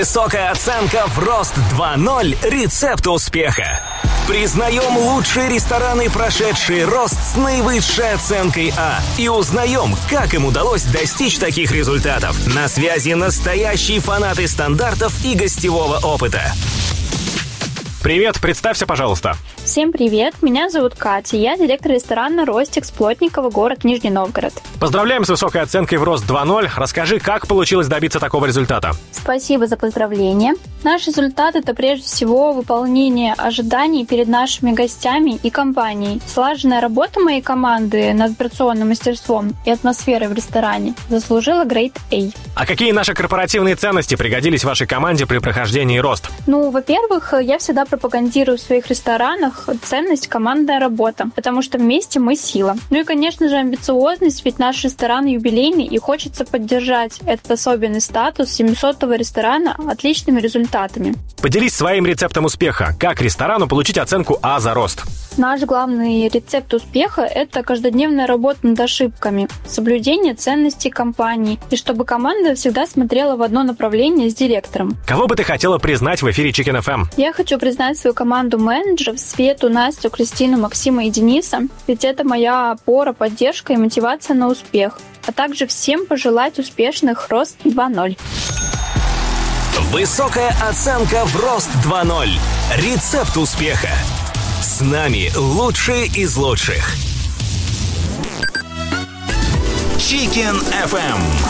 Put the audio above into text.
Высокая оценка в рост 2.0. Рецепт успеха. Признаем лучшие рестораны, прошедшие рост с наивысшей оценкой А. И узнаем, как им удалось достичь таких результатов. На связи настоящие фанаты стандартов и гостевого опыта. Привет, представься, пожалуйста. Всем привет, меня зовут Катя, я директор ресторана «Ростикс» Плотниково, город Нижний Новгород. Поздравляем с высокой оценкой в рост 2.0. Расскажи, как получилось добиться такого результата? Спасибо за поздравления. Наш результат – это прежде всего выполнение ожиданий перед нашими гостями и компанией. Слаженная работа моей команды над операционным мастерством и атмосферой в ресторане заслужила Grade A. А какие наши корпоративные ценности пригодились вашей команде при прохождении рост? Во-первых, я всегда пропагандирую в своих ресторанах ценность командная работа, потому что вместе мы сила. И, конечно же, амбициозность, ведь наш ресторан юбилейный, и хочется поддержать этот особенный статус 700-го ресторана отличными результатами. Поделись своим рецептом успеха. Как ресторану получить оценку А за рост? Наш главный рецепт успеха – это каждодневная работа над ошибками, соблюдение ценностей компании, и чтобы команда всегда смотрела в одно направление с директором. Кого бы ты хотела признать в эфире Chicken FM? Я хочу признать свою команду менеджеров Свету, Настю, Кристину, Максима и Дениса, ведь это моя опора, поддержка и мотивация на успех. А также всем пожелать успешных рост 2.0. Высокая оценка в рост 2.0. Рецепт успеха. С нами лучшие из лучших. Chicken FM.